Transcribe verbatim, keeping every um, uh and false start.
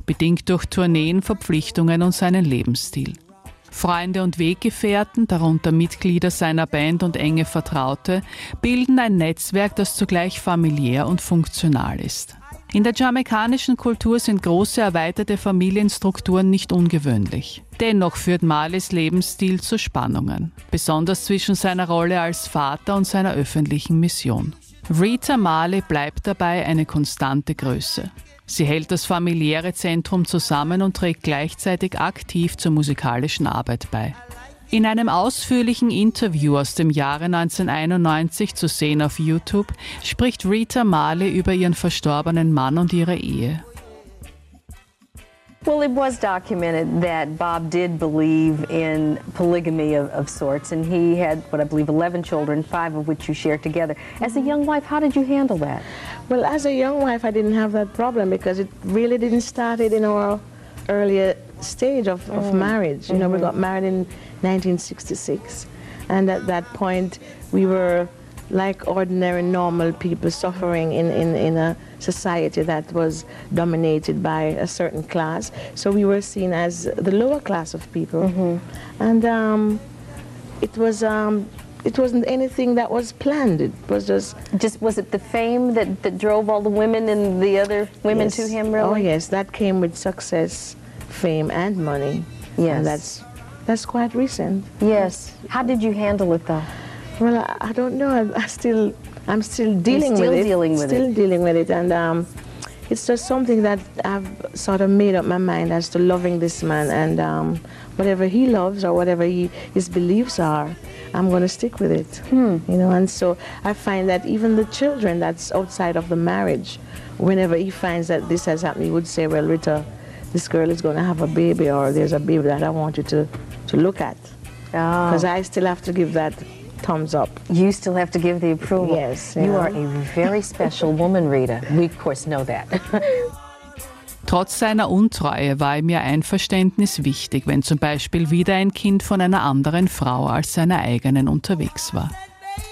bedingt durch Tourneen, Verpflichtungen und seinen Lebensstil. Freunde und Weggefährten, darunter Mitglieder seiner Band und enge Vertraute, bilden ein Netzwerk, das zugleich familiär und funktional ist. In der jamaikanischen Kultur sind große, erweiterte Familienstrukturen nicht ungewöhnlich. Dennoch führt Marleys Lebensstil zu Spannungen, besonders zwischen seiner Rolle als Vater und seiner öffentlichen Mission. Rita Marley bleibt dabei eine konstante Größe. Sie hält das familiäre Zentrum zusammen und trägt gleichzeitig aktiv zur musikalischen Arbeit bei. In einem ausführlichen Interview aus dem Jahre neunzehnhunderteinundneunzig zu sehen auf YouTube spricht Rita Marley über ihren verstorbenen Mann und ihre Ehe. Well, it was documented that Bob did believe in polygamy of, of sorts, and he had, what I believe, eleven children, five of which you shared together. As a young wife, how did you handle that? Well, as a young wife, I didn't have that problem because it really didn't start in our earlier stage of, of mm. marriage. You know, mm-hmm. we got married in nineteen sixty-six, and at that point, we were like ordinary, normal people suffering in, in, in a society that was dominated by a certain class. So we were seen as the lower class of people. Mm-hmm. And um, it was, um, it wasn't anything that was planned. It was just... Just, was it the fame that, that drove all the women and the other women yes. to him, really? Oh yes, that came with success, fame, and money. Yes. And that's, that's quite recent. Yes. How did you handle it, though? Well, I, I don't know. I, I still, I'm still dealing still with it. Dealing with still it. dealing with it, and um, it's just something that I've sort of made up my mind as to loving this man, and um, whatever he loves or whatever he, his beliefs are, I'm going to stick with it. Hmm. You know, and so I find that even the children that's outside of the marriage, whenever he finds that this has happened, he would say, "Well, Rita, this girl is going to have a baby, or there's a baby that I want you to to look at," because oh. I still have to give that thumbs up. You still have to give the approval. Yes. You are a very special woman, Rita. We of course know that. Trotz seiner Untreue war ihm ihr Einverständnis wichtig, wenn zum Beispiel wieder ein Kind von einer anderen Frau als seiner eigenen unterwegs war.